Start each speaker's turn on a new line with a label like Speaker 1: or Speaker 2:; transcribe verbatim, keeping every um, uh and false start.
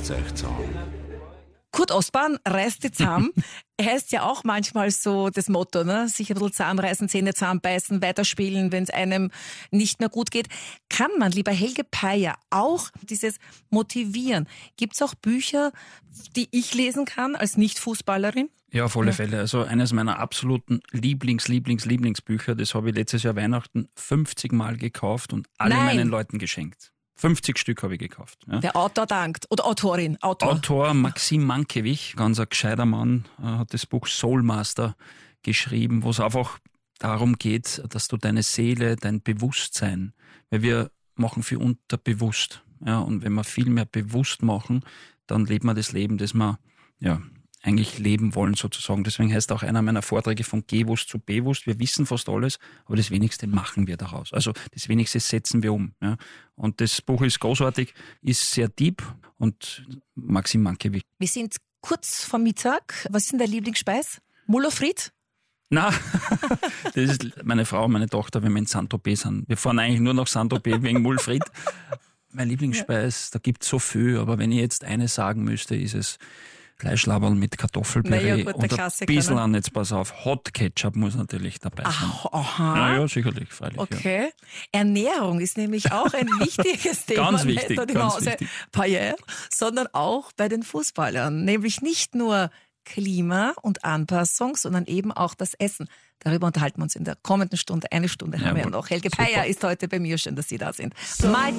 Speaker 1: reißt's euch zusammen.
Speaker 2: Kurt Ostbahn reißt die zusammen. Heißt ja auch manchmal so das Motto, ne? Sich ein bisschen zusammenreißen, Zähne zusammenbeißen, weiterspielen, wenn es einem nicht mehr gut geht. Kann man, lieber Helge Peyer, auch dieses motivieren? Gibt es auch Bücher, die ich lesen kann als Nicht-Fußballerin?
Speaker 3: Ja, auf alle Fälle. Also eines meiner absoluten Lieblings-, Lieblings-, Lieblingsbücher, das habe ich letztes Jahr Weihnachten fünfzig Mal gekauft und alle
Speaker 2: Nein.
Speaker 3: meinen Leuten geschenkt. fünfzig Stück habe ich gekauft. Ja.
Speaker 2: Der Autor dankt. Oder Autorin. Autor.
Speaker 3: Autor Maxim Mankiewicz, ganz ein gescheiter Mann, hat das Buch Soulmaster geschrieben, wo es einfach darum geht, dass du deine Seele, dein Bewusstsein, weil wir machen viel unterbewusst. Ja, und wenn wir viel mehr bewusst machen, dann lebt man das Leben, das wir ja, eigentlich leben wollen sozusagen. Deswegen heißt auch einer meiner Vorträge von Gewusst zu Bewusst. Wir wissen fast alles, aber das Wenigste machen wir daraus. Also das Wenigste setzen wir um. Ja. Und das Buch ist großartig, ist sehr deep und Maxim Mankiewicz.
Speaker 2: Wir sind kurz vor Mittag. Was ist denn der Lieblingsspeis? Muller Fried?
Speaker 3: Nein, das ist meine Frau, meine Tochter, wenn wir in Saint-Tropez sind. Wir fahren eigentlich nur nach Saint-Tropez wegen Mulfried. Mein Lieblingsspeis, da gibt es so viel, aber wenn ich jetzt eine sagen müsste, ist es Fleischlaberl mit Kartoffelpüree
Speaker 2: ja, gut,
Speaker 3: und ein bisschen an, jetzt pass auf, Hot Ketchup muss natürlich dabei sein.
Speaker 2: Ach, aha.
Speaker 3: Ja, ja, sicherlich, freilich.
Speaker 2: Okay.
Speaker 3: Ja.
Speaker 2: Ernährung ist nämlich auch ein wichtiges Thema.
Speaker 3: Ganz wichtig,
Speaker 2: nicht nur im
Speaker 3: ganz
Speaker 2: Hause
Speaker 3: wichtig.
Speaker 2: Payer, sondern auch bei den Fußballern. Nämlich nicht nur Klima und Anpassung, sondern eben auch das Essen. Darüber unterhalten wir uns in der kommenden Stunde. Eine Stunde haben
Speaker 3: Jawohl.
Speaker 2: wir ja noch. Helge
Speaker 3: Super.
Speaker 2: Peyer ist heute bei mir. Schön, dass Sie da sind.
Speaker 4: So.